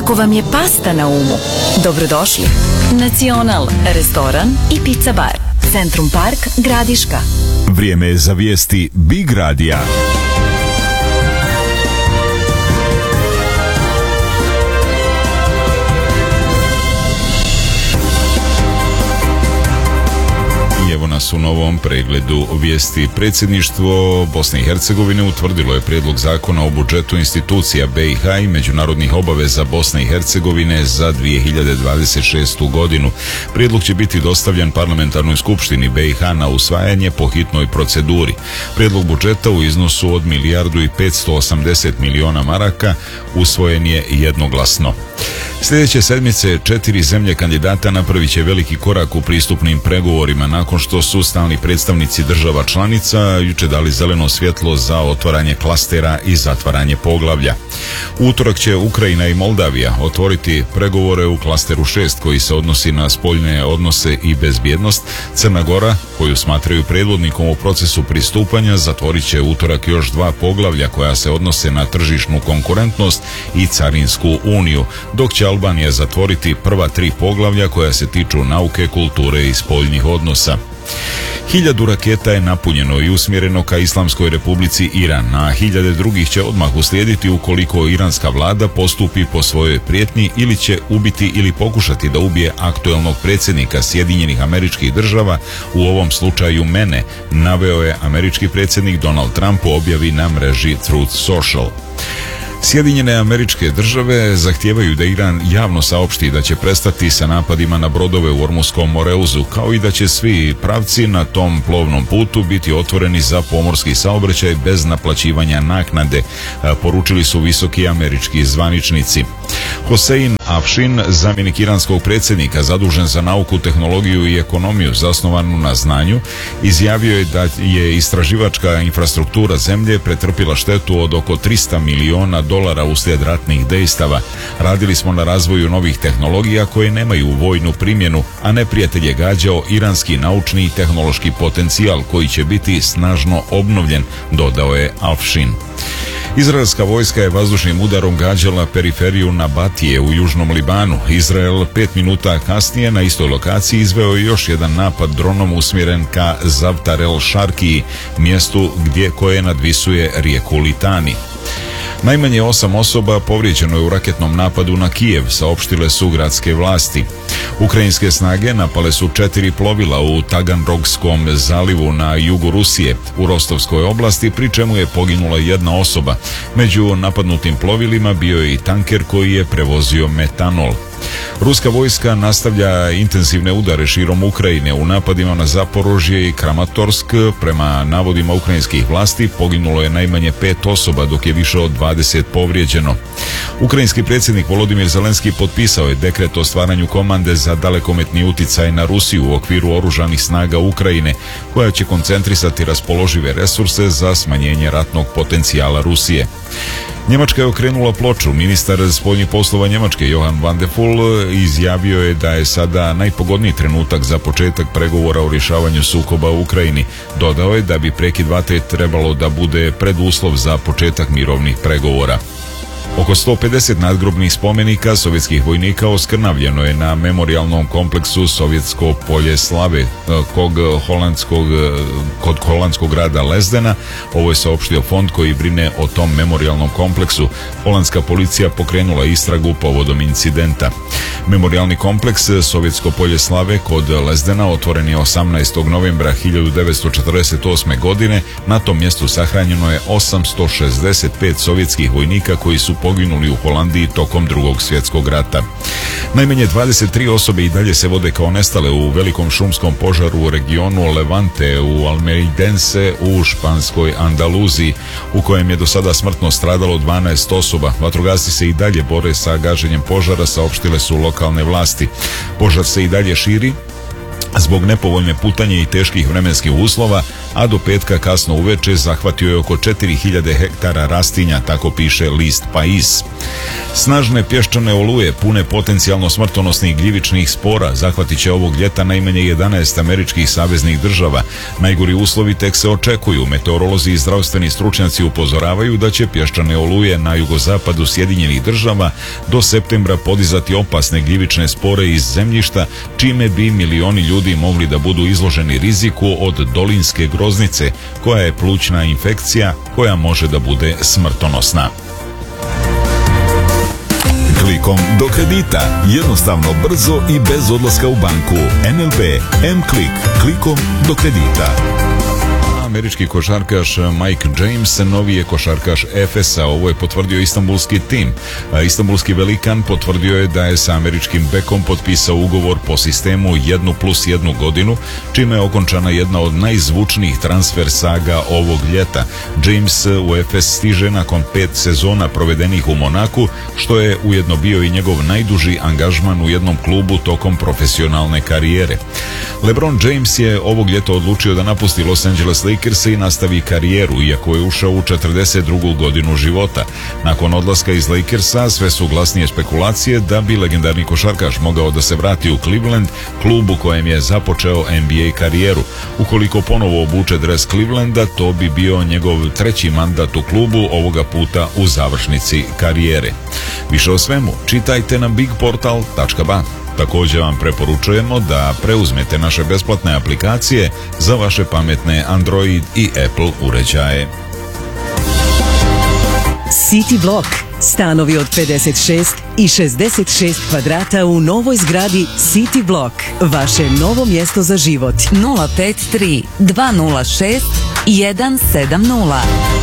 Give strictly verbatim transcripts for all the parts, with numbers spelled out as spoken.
Ako vam je pasta na umu, dobrodošli. Nacional, restoran i pizza bar. Centrum Park, Gradiška. Vrijeme je za vijesti Big Radija. Evo nas u novom pregledu vijesti. Predsjedništvo Bosne i Hercegovine utvrdilo je prijedlog zakona o budžetu institucija B i H i međunarodnih obaveza Bosne i Hercegovine za dvije hiljade dvadeset šestu godinu. Prijedlog će biti dostavljen parlamentarnoj skupštini B i H na usvajanje po hitnoj proceduri. Prijedlog budžeta u iznosu od milijardu i petsto osamdeset miliona maraka usvojen je jednoglasno. Sljedeće sedmice četiri zemlje kandidata napravit će veliki korak u pristupnim pregovorima nakon što su stalni predstavnici država članica jučer dali zeleno svjetlo za otvaranje klastera i zatvaranje poglavlja. U utorak će Ukrajina i Moldavija otvoriti pregovore u klasteru šest koji se odnosi na spoljne odnose i bezbjednost. Crna Gora, koju smatraju predvodnikom u procesu pristupanja, zatvorit će u utorak još dva poglavlja koja se odnose na tržišnu konkurentnost i carinsku uniju, dok će Albanija zatvoriti prva tri poglavlja koja se tiču nauke, kulture i spoljnih odnosa. Hiljadu raketa je napunjeno i usmjereno ka Islamskoj Republici Iran, a hiljade drugih će odmah uslijediti ukoliko iranska vlada postupi po svojoj prijetnji ili će ubiti ili pokušati da ubije aktuelnog predsjednika Sjedinjenih Američkih Država, u ovom slučaju mene, naveo je američki predsjednik Donald Trump u objavi na mreži Truth Social. Sjedinjene Američke Države zahtijevaju da Iran javno saopšti da će prestati sa napadima na brodove u Ormuskom moreuzu, kao i da će svi pravci na tom plovnom putu biti otvoreni za pomorski saobraćaj bez naplaćivanja naknade, poručili su visoki američki zvaničnici. Hosein Afshin, zamjenik iranskog predsjednika zadužen za nauku, tehnologiju i ekonomiju zasnovanu na znanju, izjavio je da je istraživačka infrastruktura zemlje pretrpila štetu od oko trista miliona dolara uslijed ratnih dejstava. Radili smo na razvoju novih tehnologija koje nemaju vojnu primjenu, a neprijatelj je gađao iranski naučni i tehnološki potencijal koji će biti snažno obnovljen, dodao je Afshin. Izraelska vojska je vazdušnim udarom gađala periferiju Nabatije u južnom Libanu. Izrael pet minuta kasnije na istoj lokaciji izveo je još jedan napad dronom usmjeren ka Zavtar el Šarkiji, mjestu gdje koje nadvisuje rijeku Litani. Najmanje osam osoba povrijeđeno je u raketnom napadu na Kijev, saopštile su gradske vlasti. Ukrajinske snage napale su četiri plovila u Taganrogskom zalivu na jugu Rusije, u Rostovskoj oblasti, pri čemu je poginula jedna osoba. Među napadnutim plovilima bio je i tanker koji je prevozio metanol. Ruska vojska nastavlja intenzivne udare širom Ukrajine. U napadima na Zaporožje i Kramatorsk, prema navodima ukrajinskih vlasti, poginulo je najmanje pet osoba, dok je više od dvadeset povrijeđeno. Ukrajinski predsjednik Volodimir Zelenski potpisao je dekret o stvaranju komande za dalekometni uticaj na Rusiju u okviru oružanih snaga Ukrajine, koja će koncentrisati raspoložive resurse za smanjenje ratnog potencijala Rusije. Njemačka je okrenula ploču. Ministar spoljnih poslova Njemačke Johann van de Pful izjavio je da je sada najpogodniji trenutak za početak pregovora o rješavanju sukoba u Ukrajini. Dodao je da bi prekid vatre trebalo da bude preduslov za početak mirovnih pregovora. Oko sto pedeset nadgrobnih spomenika sovjetskih vojnika oskrnavljeno je na memorijalnom kompleksu Sovjetsko polje slave kod holandskog, kod holandskog grada Lezdena. Ovo je saopštio fond koji brine o tom memorijalnom kompleksu. Holandska policija pokrenula istragu povodom incidenta. Memorijalni kompleks Sovjetsko polje slave kod Lezdena otvoren je osamnaestog novembra hiljadu devetsto četrdeset osme godine. Na tom mjestu sahranjeno je osamsto šezdeset pet sovjetskih vojnika koji su poginuli u Holandiji tokom drugog svjetskog rata. Najmanje dvadeset tri osobe i dalje se vode kao nestale u velikom šumskom požaru u regionu Levante u Almeidense u španskoj Andaluziji, u kojem je do sada smrtno stradalo dvanaest osoba. Vatrogasci se i dalje bore sa gašenjem požara, saopštile su lokalne vlasti. Požar se i dalje širi zbog nepovoljne putanje i teških vremenskih uslova, a do petka kasno uveče zahvatio je oko četiri hiljade hektara rastinja, tako piše list Pais. Snažne pješčane oluje, pune potencijalno smrtonosnih gljivičnih spora, zahvatit će ovog ljeta najmanje jedanaest američkih saveznih država. Najgori uslovi tek se očekuju. Meteorolozi i zdravstveni stručnjaci upozoravaju da će pješčane oluje na jugozapadu Sjedinjenih država do septembra podizati opasne gljivične spore iz zemljišta, čime bi milioni ljudi mogli da budu izloženi riziku od dolinske groznice, koja je plućna infekcija koja može da bude smrtonosna. Klikom do kredita. Jednostavno, brzo i bez odlaska u banku. N L B M-Klik. Klikom do kredita. Američki košarkaš Mike James novi je košarkaš Efesa, ovo je potvrdio istanbulski tim. Istanbulski velikan potvrdio je da je sa američkim bekom potpisao ugovor po sistemu jednu plus jednu godinu, čime je okončana jedna od najzvučnijih transfer saga ovog ljeta. James u Efes stiže nakon pet sezona provedenih u Monaku, što je ujedno bio i njegov najduži angažman u jednom klubu tokom profesionalne karijere. LeBron James je ovog ljeta odlučio da napusti Los Angeles Lakers i nastavi karijeru, iako je ušao u četrdeset drugu godinu života. Nakon odlaska iz Lakersa sve su glasnije spekulacije da bi legendarni košarkaš mogao da se vrati u Cleveland, klub u kojem je započeo N B A karijeru. Ukoliko ponovo obuče dres Clevelanda, to bi bio njegov treći mandat u klubu, ovoga puta u završnici karijere. Više o svemu čitajte na big portal tačka ba. Također vam preporučujemo da preuzmete naše besplatne aplikacije za vaše pametne Android i Apple uređaje. City Block. Stanovi od pedeset šest i šezdeset šest kvadrata u novoj zgradi City Block. Vaše novo mjesto za život. nula pet tri dva nula šest jedan sedam nula.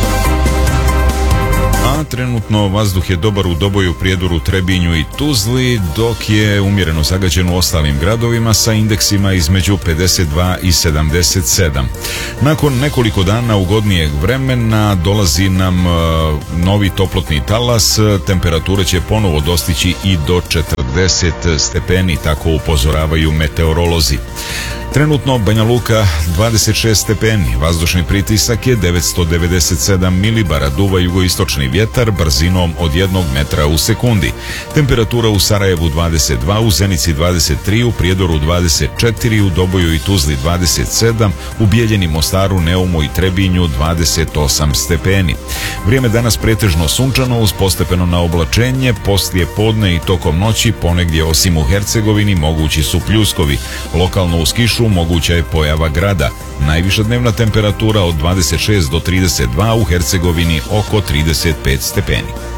A trenutno vazduh je dobar u Doboju, Prijedoru, Trebinju i Tuzli, dok je umjereno zagađen u ostalim gradovima sa indeksima između pedeset dva i sedamdeset sedam. Nakon nekoliko dana ugodnijeg vremena dolazi nam uh, novi toplotni talas, temperature će ponovo dostići i do četrdeset stepeni, tako upozoravaju meteorolozi. Trenutno Banja Luka dvadeset šest stepeni, vazdušni pritisak je devetsto devedeset sedam milibara, duva jugoistočni vjetar brzinom od jednog metra u sekundi. Temperatura u Sarajevu dvadeset dva, u Zenici dvadeset tri, u Prijedoru dvadeset četiri, u Doboju i Tuzli dvadeset sedam, u Bijeljini, Mostaru, Neumu i Trebinju dvadeset osam stepeni. Vrijeme danas pretežno sunčano uz postepeno na oblačenje, poslije podne i tokom noći ponegdje osim u Hercegovini mogući su pljuskovi. Lokalno uz kišu moguća je pojava grada. Najviša dnevna temperatura od dvadeset šest do trideset dva, u Hercegovini oko trideset pet stepeni.